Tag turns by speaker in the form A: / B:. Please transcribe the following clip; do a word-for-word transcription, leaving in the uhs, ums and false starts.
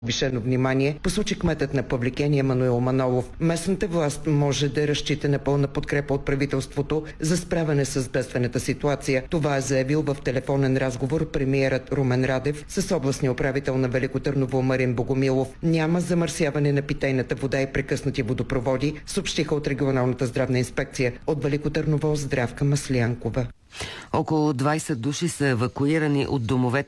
A: повишено внимание, посочи кметът на Павликени Емануил Манолов. Местната власт може да разчита на пълна подкрепа от правителството за справяне с бедствената ситуация. Това е заявил в телефонен разговор премиерът Румен Радев с областния управител на Велико Търново Марин Богомилов. Няма замърсяване на питейната вода и прекъснати водопроводи, съобщиха от регионалната здравна инспекция. От Велико Търново Здравка Маслянкова.
B: Около двайсет души са евакуирани от домовете